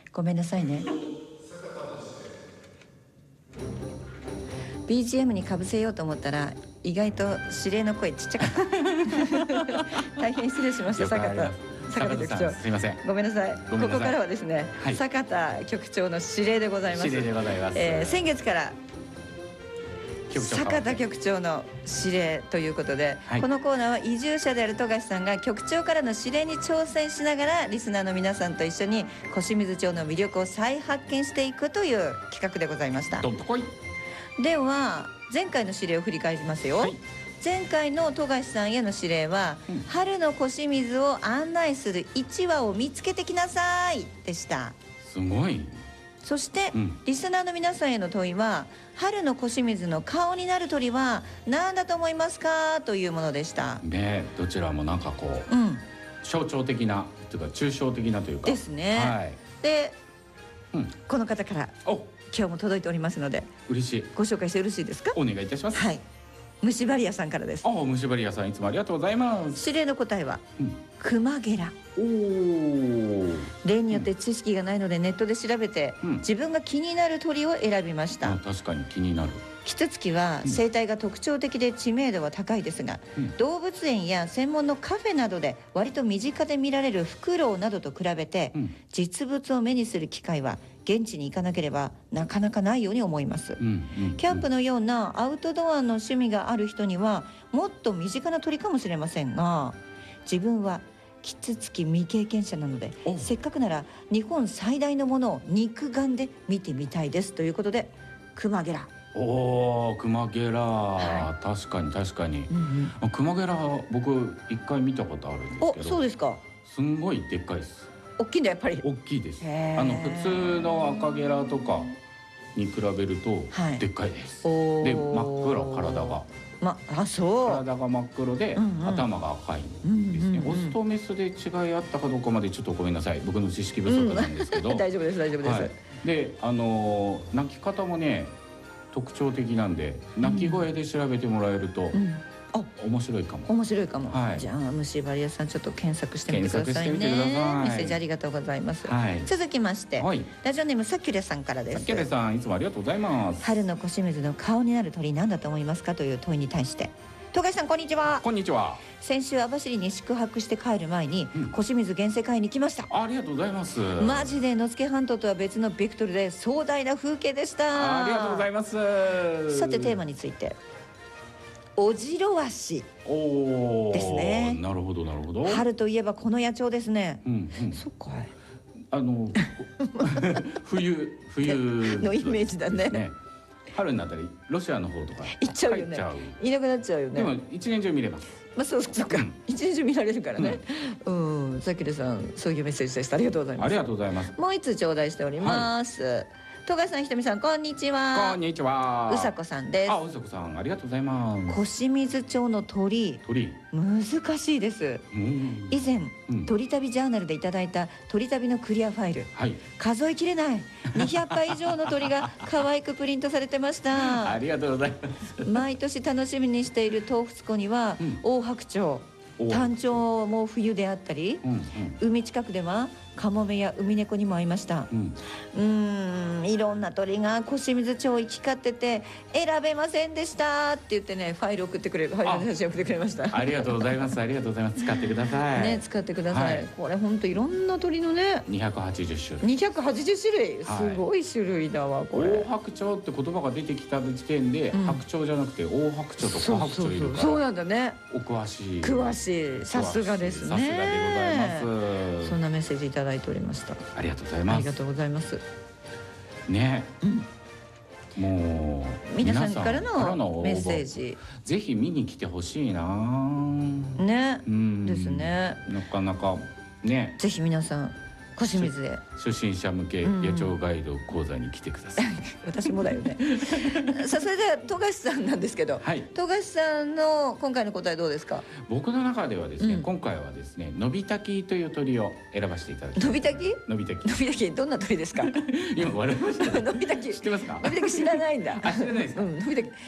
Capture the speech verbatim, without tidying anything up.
ごめんなさいね。ビージーエム にかぶせようと思ったら意外と指令の声ちっちゃかった大変失礼しました。坂田坂田局長、 すみません、 ごめんなさい。ここからはですね、 はい、 坂田局長の指令でございます。 指令でございます、 えー、先月から坂田局長の指令ということで、はい、このコーナーは移住者である富樫さんが局長からの指令に挑戦しながらリスナーの皆さんと一緒に小清水町の魅力を再発見していくという企画でございました。 どんとこい。 では前回の指令を振り返りますよ、はい、前回の富樫さんへの指令は、うん、春の小清水を案内するいちわを見つけてきなさいでした。 すごい。 そして、うん、リスナーの皆さんへの問いは、春の小清水の顔になる鳥は何だと思いますかというものでしたね。どちらもなんかこう、うん、象徴的なというか抽象的なというかですね、はい、で、うん、この方から今日も届いておりますので、 嬉しい。 ご紹介してよろしいですか。 お願いいたします。はい、 虫針屋さんからです。 ああ、虫針屋さん、いつもありがとうございます。 指令の答えは、うん、クマゲラ。 おお。 例によって知識がないのでネットで調べて、うん、自分が気になる鳥を選びました。 確かに気になる。 キツツキは生態が特徴的で知名度は高いですが、うん、動物園や専門のカフェなどで割と身近で見られるフクロウなどと比べて、うん、実物を目にする機会は現地に行かなければなかなかないように思います、うんうんうん、キャンプのようなアウトドアの趣味がある人にはもっと身近な鳥かもしれませんが、自分はキツツキ未経験者なので、せっかくなら日本最大のものを肉眼で見てみたいですということで、クマゲラ。 おー、クマゲラ、はい、確かに確かに、うんうん、クマゲラ僕一回見たことあるんですけど。 お、そうですか。すんごいでっかいです。 大きいんだやっぱり。 大きいです。あの普通の赤ゲラとかに比べるとでっかいです、はい、で真っ黒、体が、 ま、あ、そう、 体が真っ黒で、うんうん、頭が赤いんですね、うんうんうん、オスとメスで違いあったかどうかまでちょっとごめんなさい、僕の知識不足なんですけど、 うん、大丈夫です大丈夫です、はい、 で、あのー、鳴き方もね特徴的なんで、鳴き声で調べてもらえると、うん、あ、面白いかも。 面白いかも、 はい、 じゃあ虫針屋さんちょっと検索してみてくださいね。メッセージありがとうございます、はい、続きまして、はい、ラジオネームさっきゅれさんからです。 さっきゅれさん、いつもありがとうございます。 春の小清水の顔になる鳥何だと思いますかという問いに対して、富樫さんこんにちは。 こんにちは。 先週網走に宿泊して帰る前に、うん、小清水原生会に来ました。 ありがとうございます。 マジで野付半島とは別のベクトルで壮大な風景でした。 ありがとうございます。 さてテーマについて、オジロワシですね。 なるほどなるほど。 春といえばこの野鳥ですね、うんうん、そっかい、 あの冬冬のイメージだね。 春になったらロシアの方とか行っちゃうよね。いなくなっちゃうよね。 でも一年中見れます。 まあそうそうか、一年中見られるからね。うん、さきれさんそういうメッセージでした。ありがとうございます。 ありがとうございます。 もう一つ頂戴しております。富樫さん、ひとみさん、こんにちは。 こんにちは。 うさこさんです。 あ、うさこさん、ありがとうございます。 小清水町の鳥、鳥難しいです。以前、うん、鳥旅ジャーナルでいただいた鳥旅のクリアファイル、はい、数えきれないにひゃっかい以上の鳥が可愛くプリントされてました。 ありがとうございます。 毎年楽しみにしている東福湖には、うん、オオハクチョウ、タンチョウも冬であったり、うんうん、海近くではカモメやウミネコにも会いました。うん、うーん、いろんな鳥が小清水町行き交ってて選べませんでしたって言ってね、ファイル送ってくれる、ファイルの写真送ってくれました。 ありがとうございます。ありがとうございます。使ってください。 ね、使ってください。はい、これ本当いろんな鳥のね、 にひゃくはちじゅっしゅるい。 にひゃくはちじゅっしゅるい、すごい種類だわこれ。 オオハクチョウって言葉が出てきた時点で、うん、白鳥じゃなくてオオハクチョウと小ハクチョウいるから。 そうなんだね。 お詳しい。 詳しい。さすがですね。 さすがでございます。 そんなメッセージいただいておりました。 ありがとうございます。 ありがとうございます。 ね、うん、もう皆さんからのメッセージ、 ぜひ見に来てほしいな。 ね、うん、ですね。 なかなかね。 ぜひ皆さん小清水で初心者向け野鳥ガイド講座に来てください。 私もだよね。さあ、それでは富樫さんなんですけど、はい、富樫さんの今回の答えどうですか。 僕の中ではですね、うん、今回はですね、ノビタキという鳥を選ばせていただきます。 ノビタキ？ ノビタキ。 ノビタキ、どんな鳥ですか。 今笑いましたね。 ノビタキ知ってますか。 ノビタキ知らないんだ。 あ、知らないですか。 うん、ノビタキ。